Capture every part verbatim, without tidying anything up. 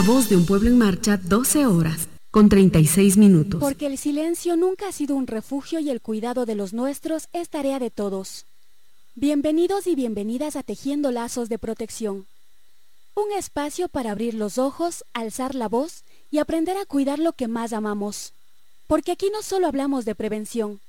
Voz de un pueblo en marcha, doce horas, con treinta y seis minutos. Porque el silencio nunca ha sido un refugio y el cuidado de los nuestros es tarea de todos. Bienvenidos y bienvenidas a Tejiendo Lazos de Protección. Un espacio para abrir los ojos, alzar la voz y aprender a cuidar lo que más amamos. Porque aquí no solo hablamos de prevención.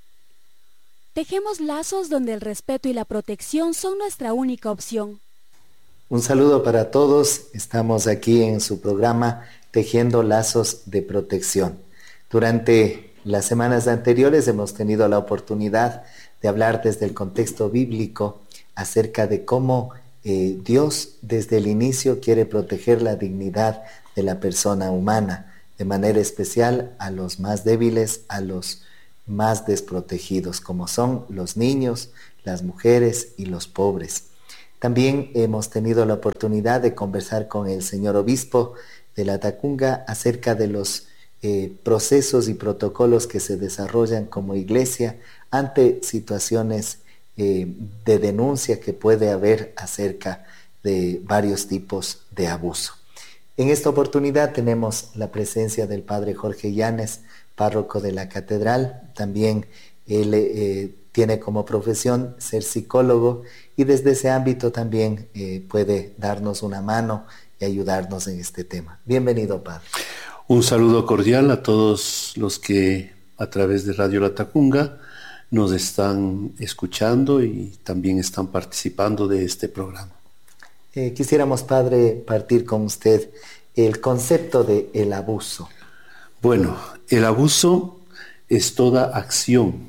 Tejemos lazos donde el respeto y la protección son nuestra única opción. Un saludo para todos. Estamos aquí en su programa Tejiendo Lazos de Protección. Durante las semanas anteriores hemos tenido la oportunidad de hablar desde el contexto bíblico acerca de cómo eh, Dios desde el inicio quiere proteger la dignidad de la persona humana, de manera especial a los más débiles, a los más desprotegidos, como son los niños, las mujeres y los pobres. También hemos tenido la oportunidad de conversar con el señor obispo de Latacunga acerca de los eh, procesos y protocolos que se desarrollan como iglesia ante situaciones eh, de denuncia que puede haber acerca de varios tipos de abuso. En esta oportunidad tenemos la presencia del padre Jorge Llanes, párroco de la catedral. También él eh, tiene como profesión ser psicólogo y desde ese ámbito también eh, puede darnos una mano y ayudarnos en este tema. Bienvenido, padre. Un saludo cordial a todos los que a través de Radio Latacunga nos están escuchando y también están participando de este programa. Eh, quisiéramos, padre, partir con usted el concepto de el abuso. Bueno, el abuso es toda acción,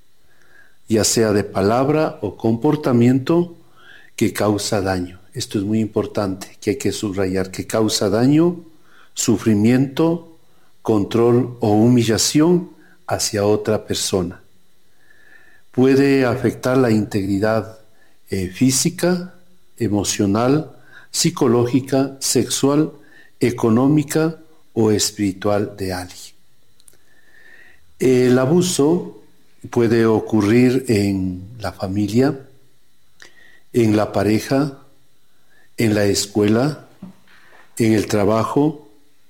ya sea de palabra o comportamiento, que causa daño. Esto es muy importante, que hay que subrayar, que causa daño, sufrimiento, control o humillación hacia otra persona. Puede afectar la integridad eh, física, emocional, psicológica, sexual, económica o espiritual de alguien. El abuso puede ocurrir en la familia, en la pareja, en la escuela, en el trabajo,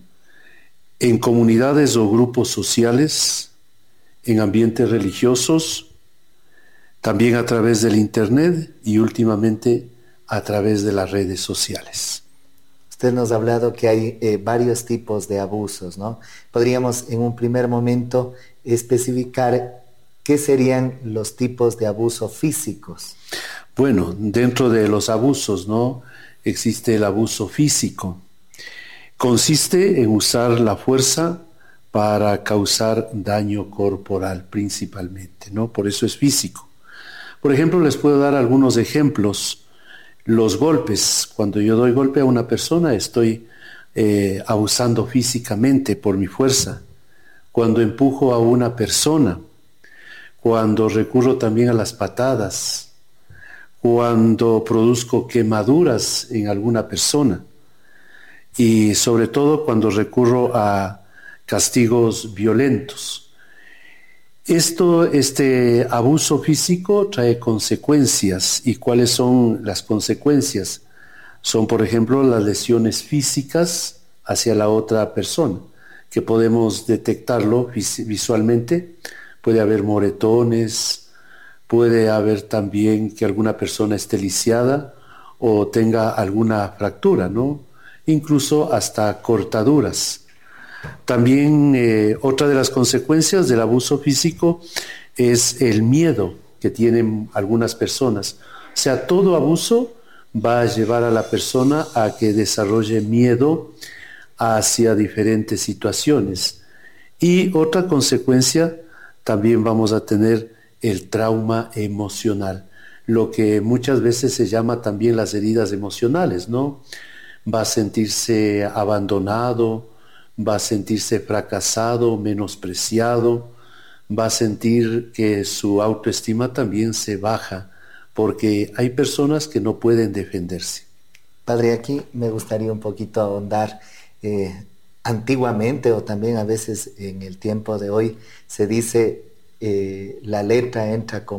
en comunidades o grupos sociales, en ambientes religiosos, también a través del internet y últimamente a través de las redes sociales. Usted nos ha hablado que hay eh, varios tipos de abusos, ¿no? Podríamos en un primer momento especificar qué serían los tipos de abuso físicos. Bueno, dentro de los abusos, ¿no? Existe el abuso físico. Consiste en usar la fuerza para causar daño corporal principalmente, ¿no? Por eso es físico. Por ejemplo, les puedo dar algunos ejemplos. Los golpes, cuando yo doy golpe a una persona, estoy eh, abusando físicamente por mi fuerza. Cuando empujo a una persona, cuando recurro también a las patadas, cuando produzco quemaduras en alguna persona y sobre todo cuando recurro a castigos violentos. Esto, este abuso físico trae consecuencias. ¿Y cuáles son las consecuencias? Son, por ejemplo, las lesiones físicas hacia la otra persona, que podemos detectarlo vis- visualmente. Puede haber moretones, puede haber también que alguna persona esté lisiada o tenga alguna fractura, ¿no? Incluso hasta cortaduras. También eh, otra de las consecuencias del abuso físico es el miedo que tienen algunas personas. O sea, todo abuso va a llevar a la persona a que desarrolle miedo hacia diferentes situaciones. Y otra consecuencia, también vamos a tener el trauma emocional, lo que muchas veces se llama también las heridas emocionales, ¿no? Va a sentirse abandonado, va a sentirse fracasado, menospreciado, va a sentir que su autoestima también se baja, porque hay personas que no pueden defenderse. Padre, aquí me gustaría un poquito ahondar. Eh, antiguamente o también a veces en el tiempo de hoy se dice eh, la letra entra con,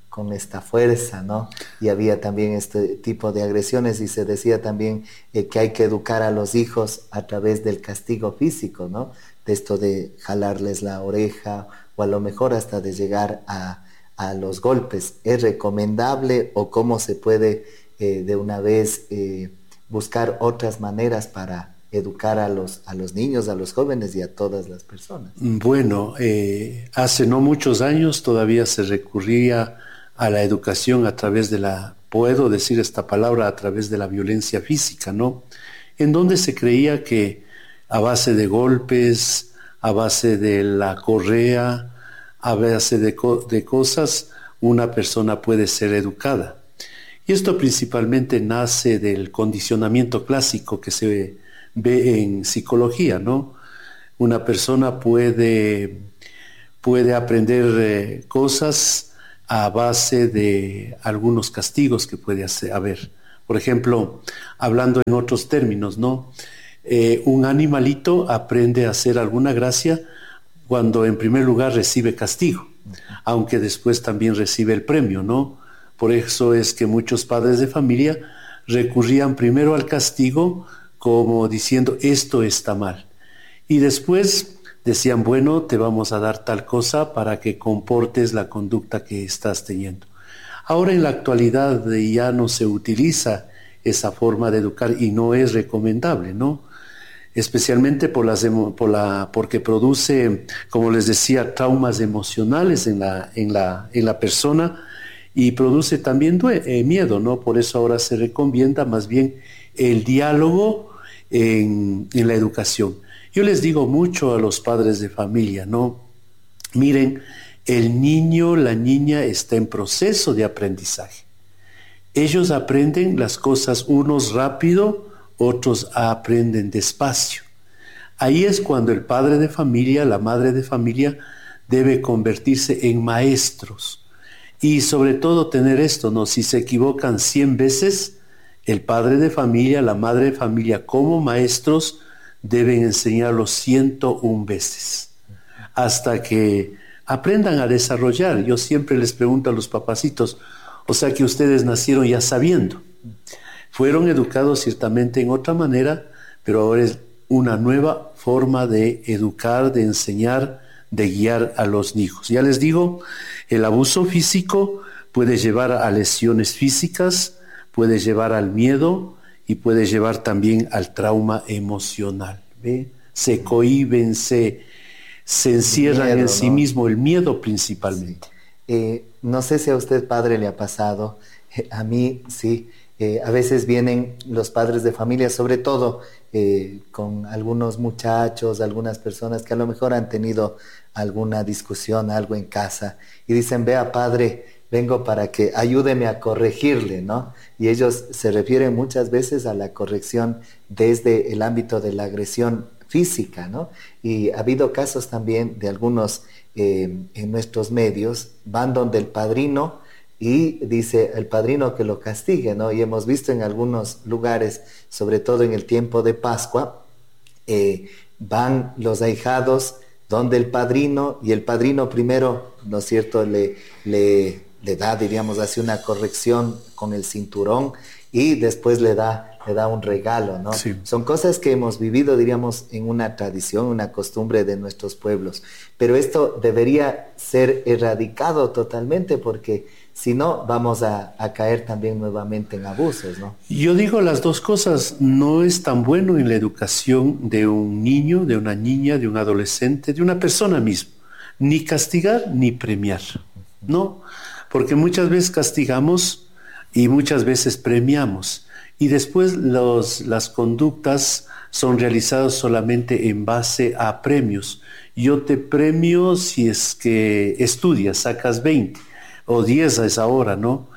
con esta fuerza, ¿no? Y había también este tipo de agresiones y se decía también eh, que hay que educar a los hijos a través del castigo físico, ¿no? De esto de jalarles la oreja o a lo mejor hasta de llegar a, a los golpes. ¿Es recomendable o cómo se puede eh, de una vez eh, buscar otras maneras para educar a los, a los niños, a los jóvenes y a todas las personas? Bueno, eh, hace no muchos años todavía se recurría a la educación a través de la, puedo decir esta palabra, a través de la violencia física, ¿no? En donde se creía que a base de golpes, a base de la correa, a base de, co- de cosas, una persona puede ser educada. Y esto principalmente nace del condicionamiento clásico que se ve en psicología, ¿no? Una persona puede, puede aprender eh, cosas a base de algunos castigos que puede hacer, haber. Por ejemplo, hablando en otros términos, ¿no? Eh, un animalito aprende a hacer alguna gracia cuando en primer lugar recibe castigo, aunque después también recibe el premio, ¿no? Por eso es que muchos padres de familia recurrían primero al castigo como diciendo esto está mal. Y después decían, bueno, te vamos a dar tal cosa para que comportes la conducta que estás teniendo. Ahora en la actualidad ya no se utiliza esa forma de educar y no es recomendable, ¿no? Especialmente por las emo- por la, porque produce, como les decía, traumas emocionales en la, en la, en la persona y produce también due- eh, miedo, ¿no? Por eso ahora se recomienda más bien el diálogo en, en la educación. Yo les digo mucho a los padres de familia, ¿no? Miren, el niño, la niña está en proceso de aprendizaje. Ellos aprenden las cosas unos rápido, otros aprenden despacio. Ahí es cuando el padre de familia, la madre de familia, debe convertirse en maestros. Y sobre todo tener esto, ¿no? Si se equivocan cien veces, el padre de familia, la madre de familia, como maestros, deben enseñarlo ciento una veces, hasta que aprendan a desarrollar. Yo siempre les pregunto a los papacitos, o sea que ustedes nacieron ya sabiendo. Fueron educados ciertamente en otra manera, pero ahora es una nueva forma de educar, de enseñar, de guiar a los hijos. Ya les digo, el abuso físico puede llevar a lesiones físicas, puede llevar al miedo y puede llevar también al trauma emocional. ¿Ve? Se cohíben, se, se encierran miedo, en sí ¿no? mismo, el miedo principalmente. Sí. Eh, no sé si a usted, padre, le ha pasado, eh, a mí sí. Eh, a veces vienen los padres de familia, sobre todo eh, con algunos muchachos, algunas personas que a lo mejor han tenido alguna discusión, algo en casa, y dicen, vea padre, vengo para que ayúdeme a corregirle, ¿no? Y ellos se refieren muchas veces a la corrección desde el ámbito de la agresión física, ¿no? Y ha habido casos también de algunos eh, en nuestros medios, van donde el padrino, y dice el padrino que lo castigue, ¿no? Y hemos visto en algunos lugares, sobre todo en el tiempo de Pascua, eh, van los ahijados donde el padrino, y el padrino primero, ¿no es cierto?, le, le, le da, diríamos así, una corrección con el cinturón y después le da, le da un regalo, ¿no? Sí. Son cosas que hemos vivido, diríamos, en una tradición, una costumbre de nuestros pueblos. Pero esto debería ser erradicado totalmente porque si no, vamos a, a caer también nuevamente en abusos, ¿no? Yo digo las dos cosas. No es tan bueno en la educación de un niño, de una niña, de un adolescente, de una persona misma. Ni castigar ni premiar, ¿no? Porque muchas veces castigamos y muchas veces premiamos. Y después los, las conductas son realizadas solamente en base a premios. Yo te premio si es que estudias, sacas veinte. O diez a esa hora, ¿no?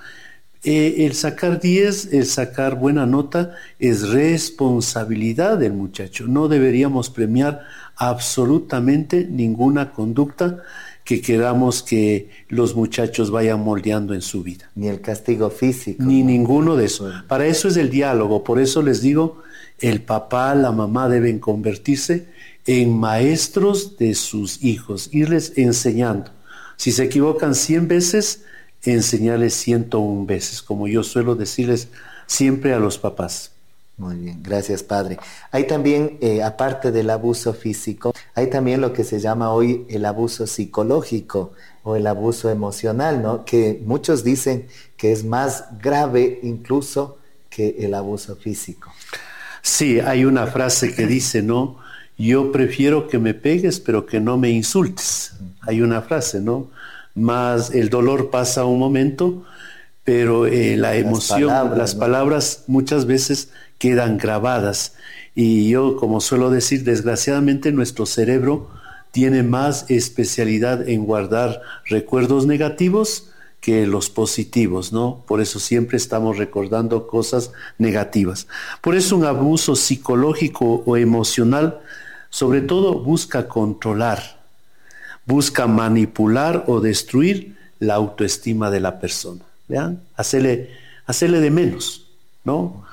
Eh, el sacar diez, el sacar buena nota es responsabilidad del muchacho. No deberíamos premiar absolutamente ninguna conducta que queramos que los muchachos vayan moldeando en su vida. Ni el castigo físico. Ni ¿no? ninguno de eso. Bueno. Para eso es el diálogo. Por eso les digo, el papá, la mamá deben convertirse en maestros de sus hijos, irles enseñando. Si se equivocan cien veces, enseñarles ciento una veces, como yo suelo decirles siempre a los papás. Muy bien, gracias, padre. Hay también, eh, aparte del abuso físico, hay también lo que se llama hoy el abuso psicológico o el abuso emocional, ¿no? Que muchos dicen que es más grave incluso que el abuso físico. Sí, hay una frase que dice, ¿no? Yo prefiero que me pegues, pero que no me insultes. Hay una frase, ¿no? Más el dolor pasa un momento, pero eh, la emoción, las palabras, las palabras ¿no? muchas veces quedan grabadas. Y yo, como suelo decir, desgraciadamente nuestro cerebro tiene más especialidad en guardar recuerdos negativos que los positivos, ¿no? Por eso siempre estamos recordando cosas negativas. Por eso un abuso psicológico o emocional, sobre todo, busca controlar, busca manipular o destruir la autoestima de la persona. ¿Vean? Hacerle, hacerle de menos, ¿no?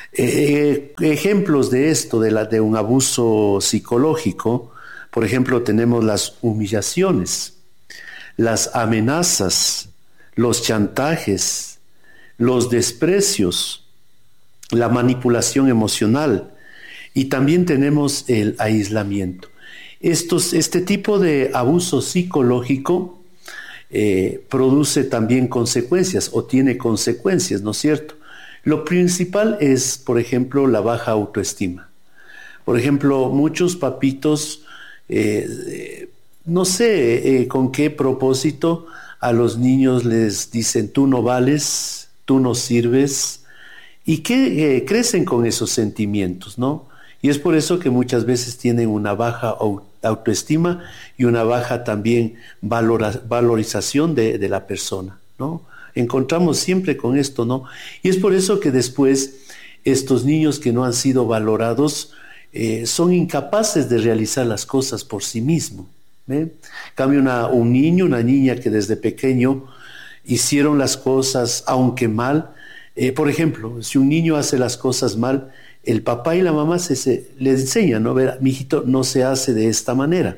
Eh, ejemplos de esto, de, la, de un abuso psicológico, por ejemplo, tenemos las humillaciones, las amenazas, los chantajes, los desprecios, la manipulación emocional, y también tenemos el aislamiento. Estos, este tipo de abuso psicológico eh, produce también consecuencias o tiene consecuencias, ¿no es cierto? Lo principal es, por ejemplo, la baja autoestima. Por ejemplo, muchos papitos, eh, eh, no sé eh, con qué propósito, a los niños les dicen, tú no vales, tú no sirves, y que eh, crecen con esos sentimientos, ¿no? Y es por eso que muchas veces tienen una baja autoestima y una baja también valora, valorización de, de la persona, ¿no? Encontramos siempre con esto, ¿no? Y es por eso que después estos niños que no han sido valorados eh, son incapaces de realizar las cosas por sí mismos. ¿eh? En cambio, una, un niño, una niña que desde pequeño hicieron las cosas, aunque mal, eh, por ejemplo, si un niño hace las cosas mal, el papá y la mamá se, se, le enseñan, ¿no? Ver, mijito, no se hace de esta manera,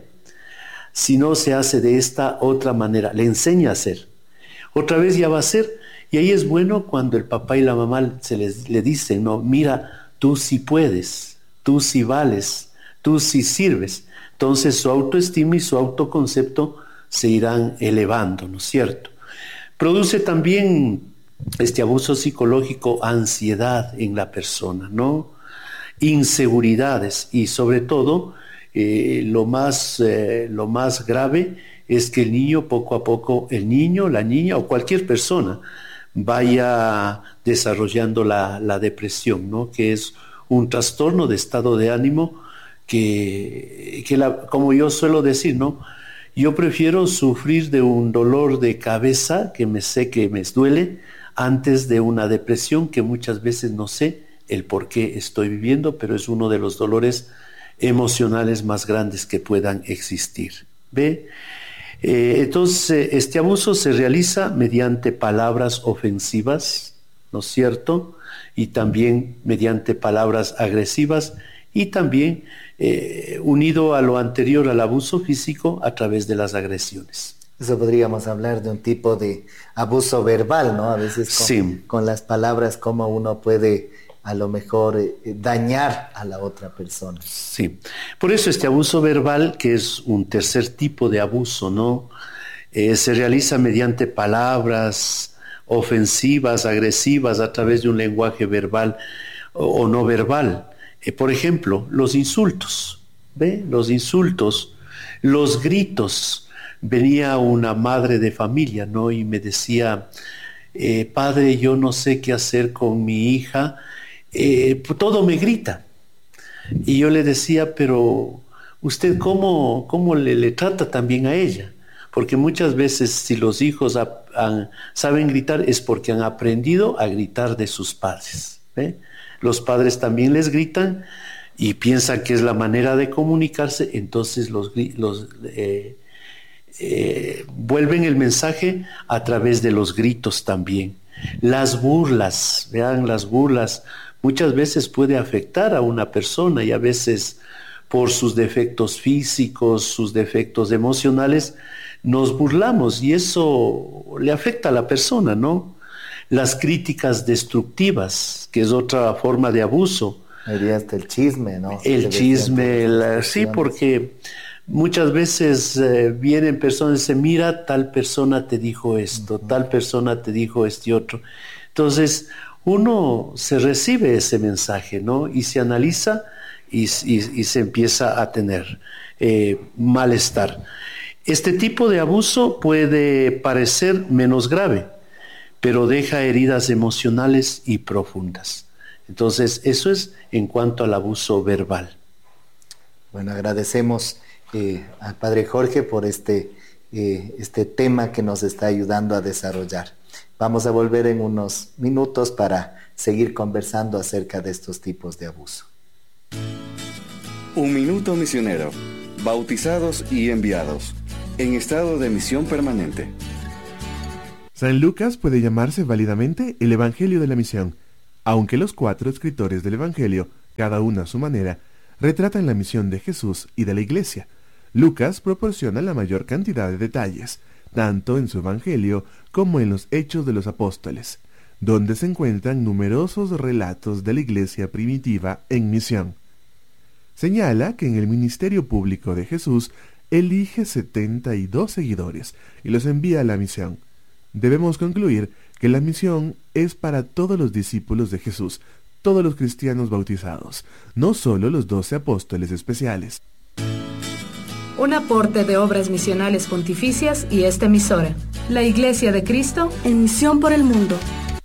sino se hace de esta otra manera, le enseña a hacer. Otra vez ya va a ser, y ahí es bueno cuando el papá y la mamá se les le dicen, no, mira, tú sí puedes, tú sí vales, tú sí sirves. Entonces su autoestima y su autoconcepto se irán elevando, ¿no es cierto? Produce también este abuso psicológico ansiedad en la persona, ¿no? Inseguridades y sobre todo eh, lo más, eh, lo más grave es que el niño poco a poco, el niño, la niña o cualquier persona vaya desarrollando la, la depresión, ¿no? Que es un trastorno de estado de ánimo que, que la, como yo suelo decir, ¿no? Yo prefiero sufrir de un dolor de cabeza que me sé que me duele antes de una depresión que muchas veces no sé el por qué estoy viviendo, pero es uno de los dolores emocionales más grandes que puedan existir. ¿Ve? Eh, entonces, este abuso se realiza mediante palabras ofensivas, ¿no es cierto? Y también mediante palabras agresivas y también eh, unido a lo anterior al abuso físico a través de las agresiones. Eso podríamos hablar de un tipo de abuso verbal, ¿no? A veces con, sí. con las palabras, cómo uno puede a lo mejor eh, dañar a la otra persona. Sí, por eso este abuso verbal, que es un tercer tipo de abuso, ¿no? Eh, se realiza mediante palabras ofensivas, agresivas, a través de un lenguaje verbal o, o no verbal. Eh, por ejemplo, los insultos, ¿ve? Los insultos, los gritos. Venía una madre de familia, ¿no? Y me decía, eh, padre, yo no sé qué hacer con mi hija, eh, todo me grita. Y yo le decía, pero usted cómo, cómo le, le trata también a ella, porque muchas veces si los hijos ha, han, saben gritar es porque han aprendido a gritar de sus padres. ¿Ve? Los padres también les gritan y piensan que es la manera de comunicarse, entonces los, los eh, eh, vuelven el mensaje a través de los gritos también. Las burlas, vean las burlas, muchas veces puede afectar a una persona y a veces por sus defectos físicos, sus defectos emocionales, nos burlamos y eso le afecta a la persona, ¿no? Las críticas destructivas, que es otra forma de abuso. Diría hasta el chisme, ¿no? El chisme, la, sí, porque muchas veces eh, vienen personas y dicen, mira, tal persona te dijo esto, uh-huh. tal persona te dijo este y otro. Entonces, uno se recibe ese mensaje, ¿no? Y se analiza y, y, y se empieza a tener eh, malestar. Este tipo de abuso puede parecer menos grave, pero deja heridas emocionales y profundas. Entonces, eso es en cuanto al abuso verbal. Bueno, agradecemos eh, al Padre Jorge por este, eh, este tema que nos está ayudando a desarrollar. Vamos a volver en unos minutos para seguir conversando acerca de estos tipos de abuso. Un minuto misionero. Bautizados y enviados. En estado de misión permanente. San Lucas puede llamarse válidamente el Evangelio de la Misión, aunque los cuatro escritores del Evangelio, cada uno a su manera, retratan la misión de Jesús y de la Iglesia. Lucas proporciona la mayor cantidad de detalles, tanto en su Evangelio como en los Hechos de los Apóstoles, donde se encuentran numerosos relatos de la Iglesia primitiva en misión. Señala que en el ministerio público de Jesús elige setenta y dos seguidores y los envía a la misión. Debemos concluir que la misión es para todos los discípulos de Jesús, todos los cristianos bautizados, no solo los doce apóstoles especiales. Un aporte de Obras Misionales Pontificias y esta emisora, la Iglesia de Cristo, en misión por el mundo.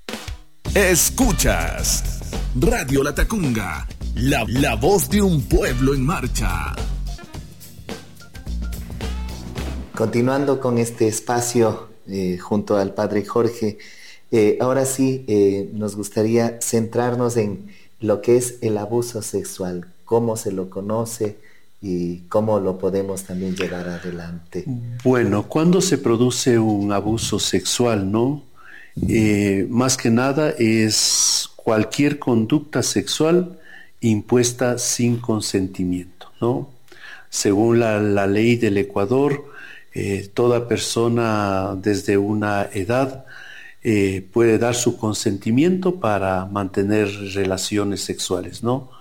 Escuchas Radio Latacunga, la, la voz de un pueblo en marcha. Continuando con este espacio eh, junto al Padre Jorge, eh, ahora sí eh, nos gustaría centrarnos en lo que es el abuso sexual, cómo se lo conoce y cómo lo podemos también llevar adelante. Bueno, cuando se produce un abuso sexual, ¿no? Eh, más que nada es cualquier conducta sexual impuesta sin consentimiento, ¿no? Según la, la ley del Ecuador, eh, toda persona desde una edad eh, puede dar su consentimiento para mantener relaciones sexuales, ¿no?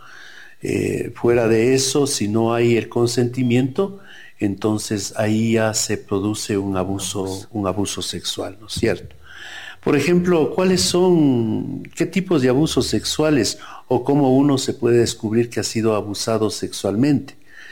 Eh, fuera de eso, si no hay el consentimiento, entonces ahí ya se produce un abuso, un abuso sexual, ¿no es cierto? Por ejemplo, ¿cuáles son, qué tipos de abusos sexuales o cómo uno se puede descubrir que ha sido abusado sexualmente?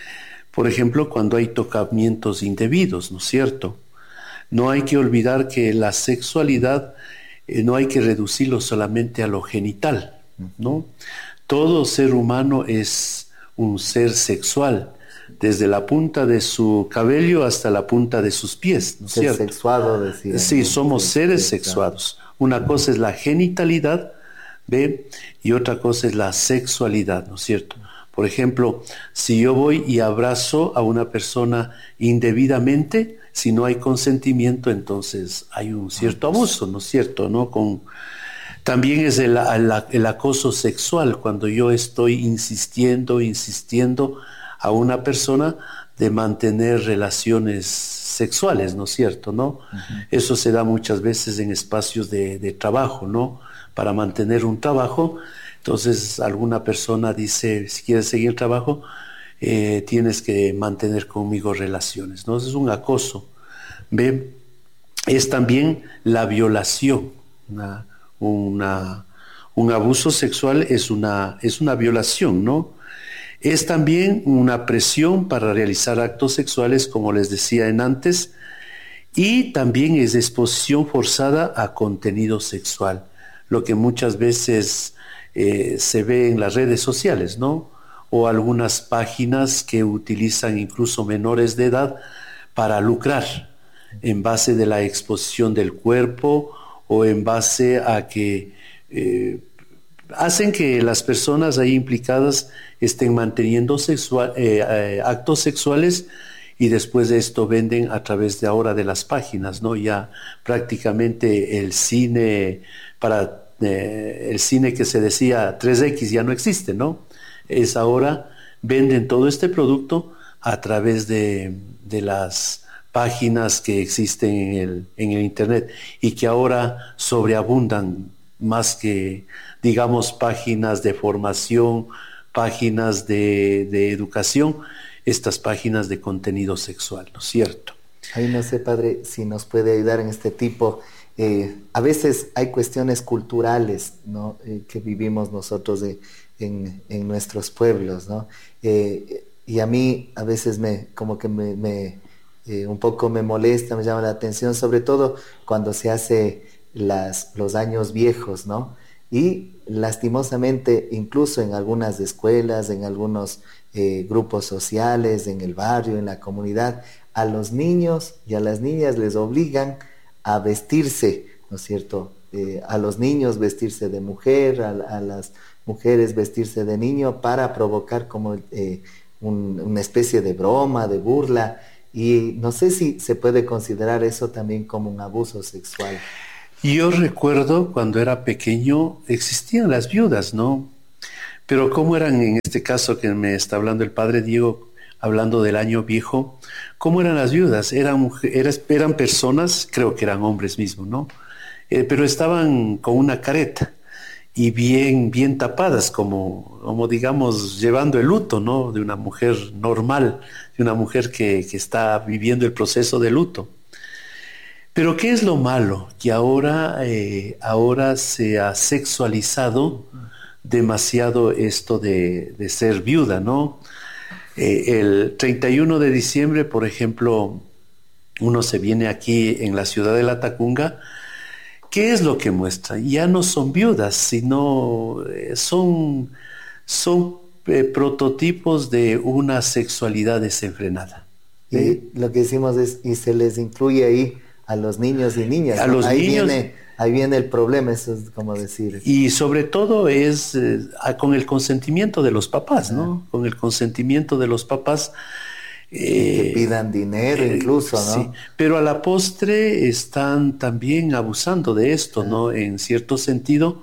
Por ejemplo, cuando hay tocamientos indebidos, ¿no es cierto? No hay que olvidar que la sexualidad eh, no hay que reducirlo solamente a lo genital, ¿no? Todo ser humano es un ser sexual, desde la punta de su cabello hasta la punta de sus pies, ¿no es cierto? Sexuado, decía. Sí, somos seres sexuados. Una cosa es la genitalidad, ¿ve? Y otra cosa es la sexualidad, ¿no es cierto? Por ejemplo, si yo voy y abrazo a una persona indebidamente, si no hay consentimiento, entonces hay un cierto abuso, ¿no es cierto? ¿No? Con, también es el, el, el acoso sexual, cuando yo estoy insistiendo, insistiendo a una persona de mantener relaciones sexuales, ¿no es cierto? ¿No? Uh-huh. Eso se da muchas veces en espacios de, de trabajo, ¿no? Para mantener un trabajo. Entonces alguna persona dice, si quieres seguir el trabajo, eh, tienes que mantener conmigo relaciones, ¿no? Eso es un acoso. ¿Ve? Es también la violación. Una, una, un abuso sexual es una, es una violación, ¿no? Es también una presión para realizar actos sexuales, como les decía en antes, y también es exposición forzada a contenido sexual, lo que muchas veces Eh, se ve en las redes sociales, ¿no? O algunas páginas que utilizan incluso menores de edad para lucrar en base de la exposición del cuerpo o en base a que eh, hacen que las personas ahí implicadas estén manteniendo sexual, eh, eh, actos sexuales y después de esto venden a través de ahora de las páginas, ¿no? Ya prácticamente el cine para Eh, el cine que se decía tres equis ya no existe, ¿no? Es ahora, venden todo este producto a través de, de las páginas que existen en el, en el Internet y que ahora sobreabundan más que, digamos, páginas de formación, páginas de, de educación, estas páginas de contenido sexual, ¿no es cierto? Ahí no sé, padre, si nos puede ayudar en este tipo. Eh, a veces hay cuestiones culturales, ¿no? Eh, que vivimos nosotros de, en, en nuestros pueblos, ¿no? Eh, y a mí a veces me, como que me, me eh, un poco me molesta, me llama la atención, sobre todo cuando se hace las, los años viejos, ¿no? Y lastimosamente, incluso en algunas escuelas, en algunos eh, grupos sociales, en el barrio, en la comunidad, a los niños y a las niñas les obligan a vestirse, ¿no es cierto? Eh, a los niños vestirse de mujer, a, a las mujeres vestirse de niño para provocar como eh, un, una especie de broma, de burla, y no sé si se puede considerar eso también como un abuso sexual. Yo recuerdo cuando era pequeño existían las viudas, ¿no? Pero ¿cómo eran en este caso que me está hablando el padre Diego, hablando del año viejo? ¿Cómo eran las viudas? Eran, mujeres, eran personas, creo que eran hombres mismos, ¿no? Eh, pero estaban con una careta y bien, bien tapadas, como, como digamos, llevando el luto, ¿no? De una mujer normal, de una mujer que, que está viviendo el proceso de luto. Pero ¿qué es lo malo? Que ahora, eh, ahora se ha sexualizado demasiado esto de, de ser viuda, ¿no? Eh, el treinta y uno de diciembre, por ejemplo, uno se viene aquí en la ciudad de La Tacunga. ¿Qué es lo que muestra? Ya no son viudas, sino eh, son, son eh, prototipos de una sexualidad desenfrenada. Y ¿eh? Lo que decimos es, y se les incluye ahí a los niños y niñas. A ¿no? los ahí niños. Viene, ahí viene el problema, eso es como decir. Y sobre todo es eh, con el consentimiento de los papás, ¿no? Ah. Con el consentimiento de los papás. Eh, que pidan dinero eh, incluso, ¿no? Sí, pero a la postre están también abusando de esto, ah. ¿no? En cierto sentido.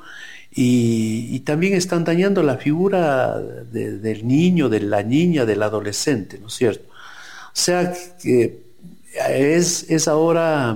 Y, y también están dañando la figura de, del niño, de la niña, del adolescente, ¿no es cierto? O sea, que es, es ahora,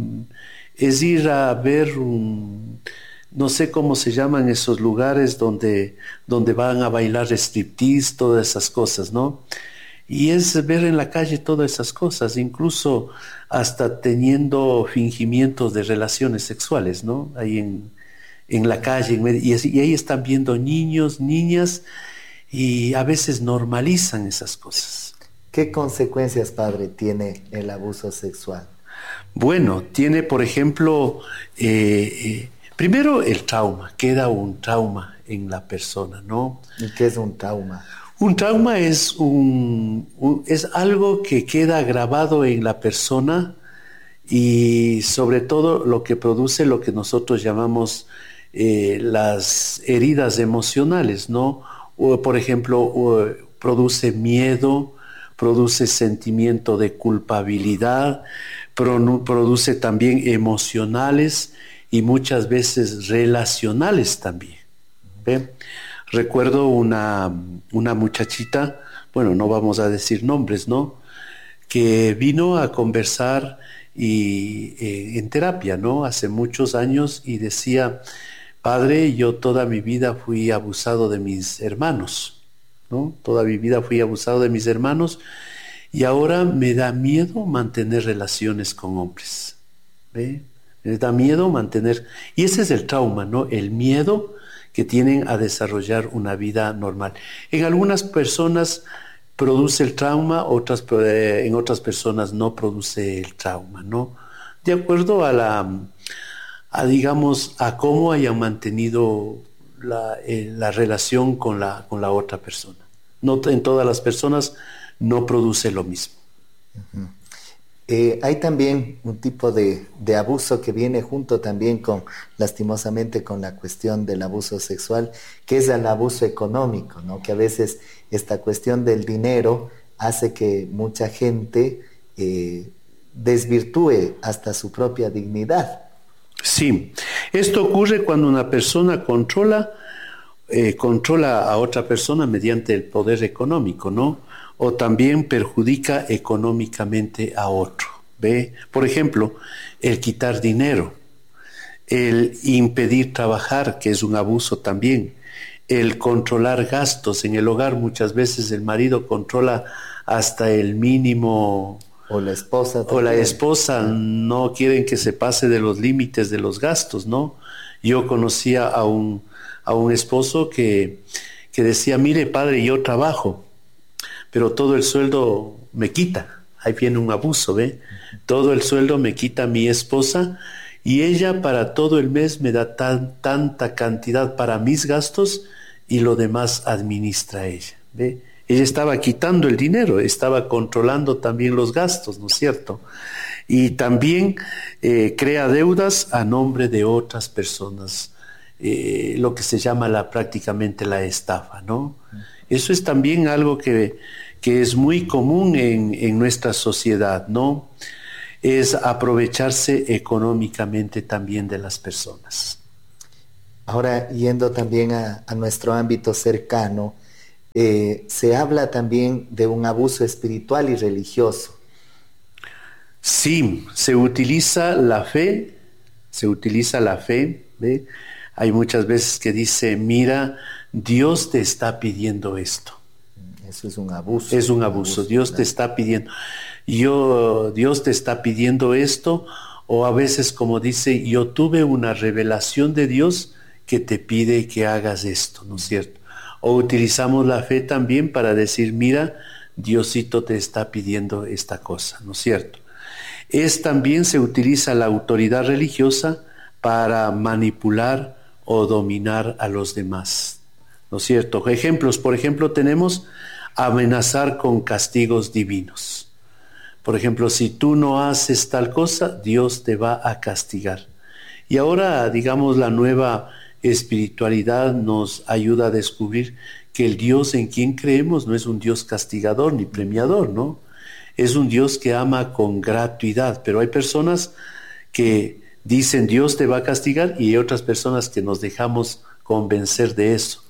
es ir a ver un, no sé cómo se llaman esos lugares donde, donde van a bailar striptease, todas esas cosas, ¿no? Y es ver en la calle todas esas cosas, incluso hasta teniendo fingimientos de relaciones sexuales, ¿no? Ahí en, en la calle, en medio, y, así, y ahí están viendo niños, niñas, y a veces normalizan esas cosas. ¿Qué consecuencias, padre, tiene el abuso sexual? Bueno, tiene, por ejemplo, eh, eh, primero el trauma, queda un trauma en la persona, ¿no? ¿Y qué es un trauma? Un trauma es, un, un, es algo que queda grabado en la persona y sobre todo lo que produce lo que nosotros llamamos eh, las heridas emocionales, ¿no? O, por ejemplo, o, produce miedo, produce sentimiento de culpabilidad, pro, produce también emocionales y muchas veces relacionales también. ¿Ve? Recuerdo una, una muchachita, bueno, no vamos a decir nombres, ¿no? Que vino a conversar y, eh, en terapia, ¿no? Hace muchos años y decía, padre, yo toda mi vida fui abusado de mis hermanos, ¿no? Toda mi vida fui abusado de mis hermanos y ahora me da miedo mantener relaciones con hombres. ¿Ve? Me da miedo mantener... Y ese es el trauma, ¿no? El miedo que tienen a desarrollar una vida normal. En algunas personas produce el trauma, otras, eh, en otras personas no produce el trauma, ¿no? De acuerdo a la, a, digamos, a cómo hayan mantenido la, eh, la relación con la, con la otra persona. No en todas las personas no produce lo mismo. Uh-huh. Eh, hay también un tipo de, de abuso que viene junto también con, lastimosamente, con la cuestión del abuso sexual, que es el abuso económico, ¿no? Que a veces esta cuestión del dinero hace que mucha gente eh, desvirtúe hasta su propia dignidad. Sí, esto ocurre cuando una persona controla, eh, controla a otra persona mediante el poder económico, ¿no? O también perjudica económicamente a otro. ¿ve? Por ejemplo, el quitar dinero, el impedir trabajar, que es un abuso también, el controlar gastos. En el hogar muchas veces el marido controla hasta el mínimo. O la esposa. O la esposa no quieren que se pase de los límites de los gastos, ¿no? Yo conocía a un, a un esposo que, que decía, mire padre, yo trabajo, pero todo el sueldo me quita. Ahí viene un abuso, ¿ve? Todo el sueldo me quita mi esposa y ella para todo el mes me da tan, tanta cantidad para mis gastos y lo demás administra ella, ¿ve? Ella estaba quitando el dinero, estaba controlando también los gastos, ¿no es cierto? Y también eh, crea deudas a nombre de otras personas, eh, lo que se llama la, prácticamente la estafa, ¿no? Eso es también algo que, que es muy común en, en nuestra sociedad, ¿no? Es aprovecharse económicamente también de las personas. Ahora, yendo también a, a nuestro ámbito cercano, Eh, se habla también de un abuso espiritual y religioso. Sí, se utiliza la fe, se utiliza la fe, ¿ve? Hay muchas veces que dice, mira, Dios te está pidiendo esto. Eso es un abuso. Es un abuso, Dios te está pidiendo. Yo, Dios te está pidiendo esto, o a veces como dice, yo tuve una revelación de Dios que te pide que hagas esto, ¿no es cierto? O utilizamos la fe también para decir, mira, Diosito te está pidiendo esta cosa, ¿no es cierto? Es también se utiliza la autoridad religiosa para manipular o dominar a los demás, ¿no es cierto? Ejemplos, por ejemplo, tenemos amenazar con castigos divinos. Por ejemplo, si tú no haces tal cosa, Dios te va a castigar. Y ahora, digamos, la nueva espiritualidad nos ayuda a descubrir que el Dios en quien creemos no es un Dios castigador ni premiador, ¿no? Es un Dios que ama con gratuidad, pero hay personas que dicen Dios te va a castigar y hay otras personas que nos dejamos convencer de eso.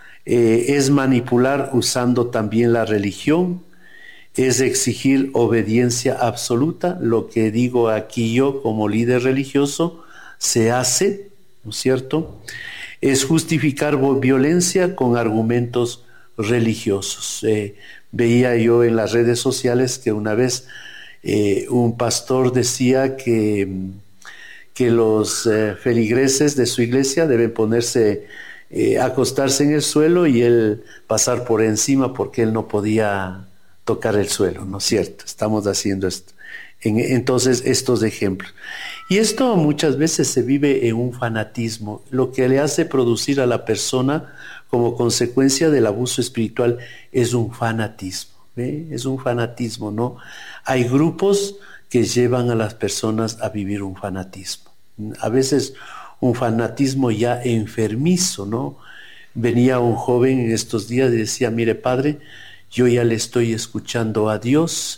Eh, es manipular usando también la religión, es exigir obediencia absoluta, lo que digo aquí yo como líder religioso se hace, ¿no es cierto? Es justificar violencia con argumentos religiosos. Eh, veía yo en las redes sociales que una vez eh, un pastor decía que, que los eh, feligreses de su iglesia deben ponerse, eh, acostarse en el suelo y él pasar por encima porque él no podía tocar el suelo, ¿no es cierto? Estamos haciendo esto. En, entonces, estos ejemplos. Y esto muchas veces se vive en un fanatismo, lo que le hace producir a la persona como consecuencia del abuso espiritual es un fanatismo, ¿ve? Es un fanatismo, ¿no? Hay grupos que llevan a las personas a vivir un fanatismo. A veces un fanatismo ya enfermizo, ¿no? Venía un joven en estos días y decía, mire padre, yo ya le estoy escuchando a Dios,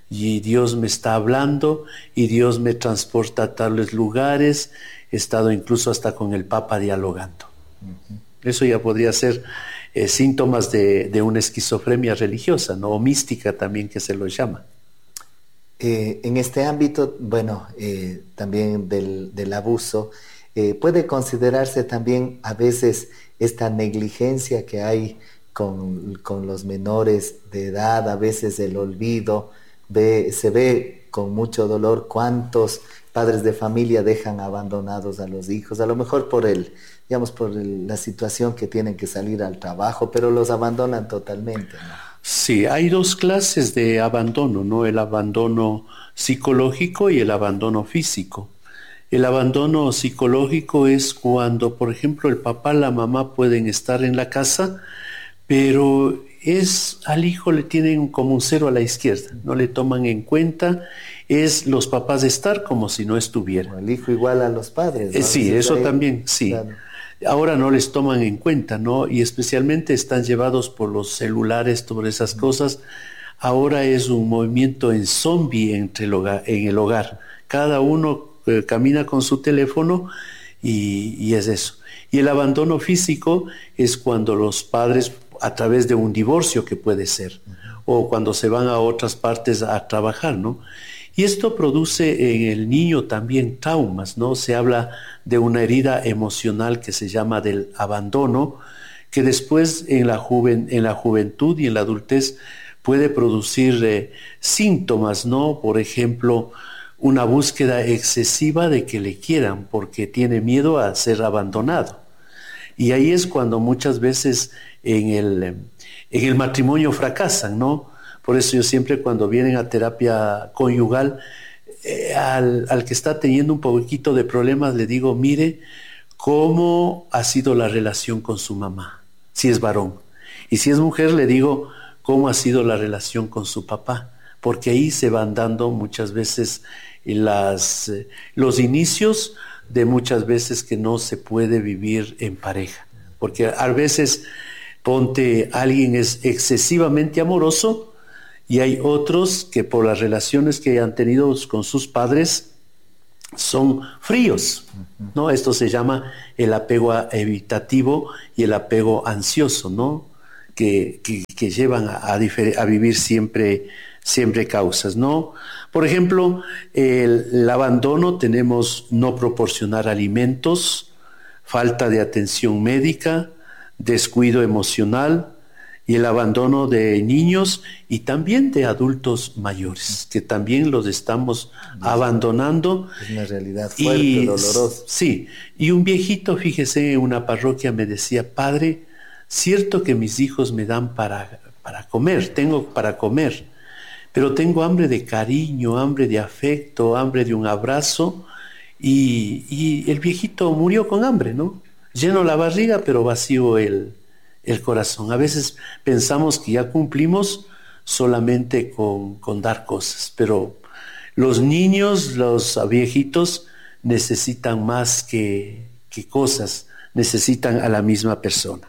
y Dios me está hablando y Dios me transporta a tales lugares, he estado incluso hasta con el Papa dialogando. Uh-huh. Eso ya podría ser eh, síntomas de, de una esquizofrenia religiosa, ¿no? O mística también que se lo llama. Eh, en este ámbito, bueno, eh, también del, del abuso, eh, puede considerarse también a veces esta negligencia que hay con, con los menores de edad, a veces el olvido. Ve, se ve con mucho dolor cuántos padres de familia dejan abandonados a los hijos, a lo mejor por el, digamos, por el, la situación que tienen que salir al trabajo, pero los abandonan totalmente, ¿no? Sí, hay dos clases de abandono, ¿no? El abandono psicológico y el abandono físico. El abandono psicológico es cuando, por ejemplo, el papá, la mamá pueden estar en la casa, pero es al hijo le tienen como un cero a la izquierda, no le toman en cuenta, es los papás de estar como si no estuviera. El hijo igual a los padres, ¿no? Eh, sí, eso ahí, también, sí. Claro. Ahora no les toman en cuenta, ¿no? Y especialmente están llevados por los celulares, todas esas cosas. Ahora es un movimiento en zombie entre el hogar, en el hogar. Cada uno eh, camina con su teléfono y, y es eso. Y el abandono físico es cuando los padres, a través de un divorcio que puede ser, uh-huh. o cuando se van a otras partes a trabajar, ¿no? Y esto produce en el niño también traumas, ¿no? Se habla de una herida emocional que se llama del abandono, que después en la, juven, en la juventud y en la adultez puede producir eh, síntomas, ¿no? Por ejemplo, una búsqueda excesiva de que le quieran porque tiene miedo a ser abandonado. Y ahí es cuando muchas veces en el, en el matrimonio fracasan, ¿no? Por eso yo siempre cuando vienen a terapia conyugal, eh, al, al que está teniendo un poquito de problemas, le digo, mire cómo ha sido la relación con su mamá, si es varón. Y si es mujer, le digo cómo ha sido la relación con su papá, porque ahí se van dando muchas veces las, eh, los inicios de muchas veces que no se puede vivir en pareja. Porque a veces, ponte, alguien es excesivamente amoroso, y hay otros que por las relaciones que han tenido con sus padres son fríos, ¿no? Esto se llama el apego evitativo y el apego ansioso, ¿no? Que, que, que llevan a, a, a vivir siempre, siempre causas, ¿no? Por ejemplo, el, el abandono tenemos no proporcionar alimentos, falta de atención médica, descuido emocional, y el abandono de niños y también de adultos mayores, que también los estamos abandonando. Es una realidad fuerte, y, dolorosa. Sí, y un viejito, fíjese, en una parroquia me decía, padre, cierto que mis hijos me dan para, para comer, tengo para comer, pero tengo hambre de cariño, hambre de afecto, hambre de un abrazo, y, y el viejito murió con hambre, ¿no? Lleno la barriga, pero vacío el el corazón. A veces pensamos que ya cumplimos solamente con, con dar cosas, pero los niños, los viejitos necesitan más que, que cosas, necesitan a la misma persona.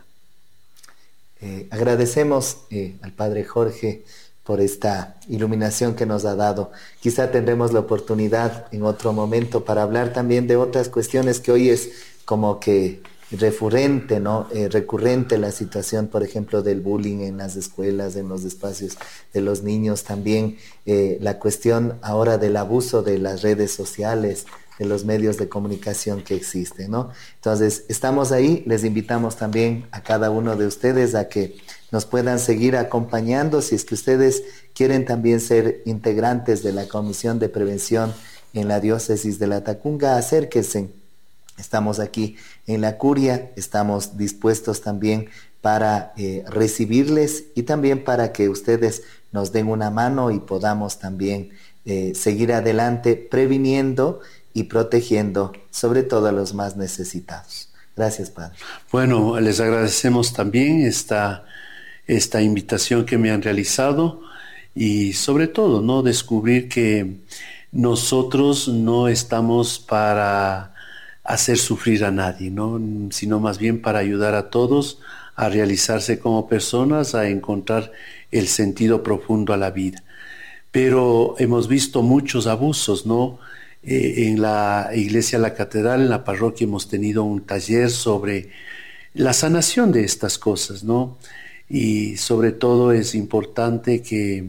Eh, agradecemos eh, al Padre Jorge por esta iluminación que nos ha dado. Quizá tendremos la oportunidad en otro momento para hablar también de otras cuestiones que hoy es como que recurrente, ¿no? Eh, recurrente la situación, por ejemplo, del bullying en las escuelas, en los espacios de los niños, también eh, la cuestión ahora del abuso de las redes sociales, de los medios de comunicación que existen, ¿no? Entonces, estamos ahí, les invitamos también a cada uno de ustedes a que nos puedan seguir acompañando, si es que ustedes quieren también ser integrantes de la Comisión de Prevención en la Diócesis de La Tacunga, acérquense. Estamos aquí en la curia, estamos dispuestos también para eh, recibirles y también para que ustedes nos den una mano y podamos también eh, seguir adelante previniendo y protegiendo sobre todo a los más necesitados. Gracias, Padre. Bueno, les agradecemos también esta, esta invitación que me han realizado y sobre todo, ¿no? Descubrir que nosotros no estamos para hacer sufrir a nadie, ¿no? Sino más bien para ayudar a todos a realizarse como personas, a encontrar el sentido profundo a la vida. Pero hemos visto muchos abusos, ¿no? Eh, en la iglesia La Catedral, en la parroquia, hemos tenido un taller sobre la sanación de estas cosas, ¿no? Y sobre todo es importante que,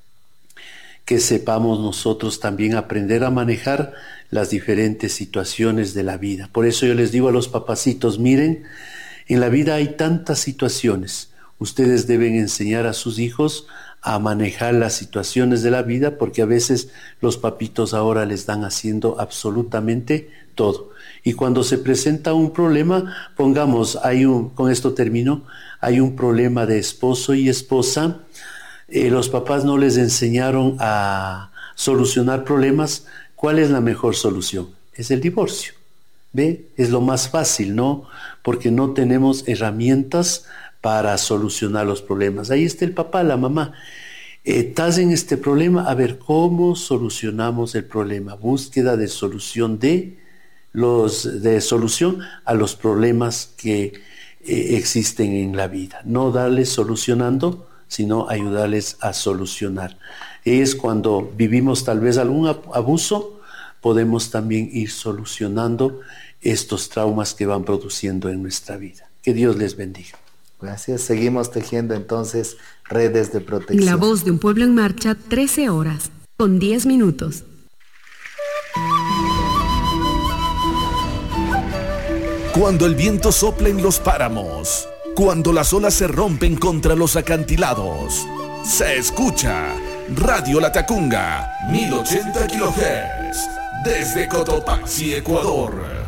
que sepamos nosotros también aprender a manejar las diferentes situaciones de la vida. Por eso yo les digo a los papacitos, miren, en la vida hay tantas situaciones. Ustedes deben enseñar a sus hijos a manejar las situaciones de la vida, porque a veces los papitos ahora les dan haciendo absolutamente todo. Y cuando se presenta un problema, pongamos, hay un, con esto termino, hay un problema de esposo y esposa, eh, los papás no les enseñaron a solucionar problemas. ¿Cuál es la mejor solución? Es el divorcio. ¿Ve? Es lo más fácil, ¿no? Porque no tenemos herramientas para solucionar los problemas. Ahí está el papá, la mamá. Eh, estás en este problema, a ver, ¿cómo solucionamos el problema? Búsqueda de solución de, los, de solución a los problemas que eh, existen en la vida. No darles solucionando, sino ayudarles a solucionar. Es cuando vivimos tal vez algún abuso, podemos también ir solucionando estos traumas que van produciendo en nuestra vida. Que Dios les bendiga. Gracias. Seguimos tejiendo entonces redes de protección. La voz de un pueblo en marcha, trece horas. con diez minutos. Cuando el viento sopla en los páramos, cuando las olas se rompen contra los acantilados, se escucha Radio Latacunga, mil ochenta kilohertz, desde Cotopaxi, Ecuador.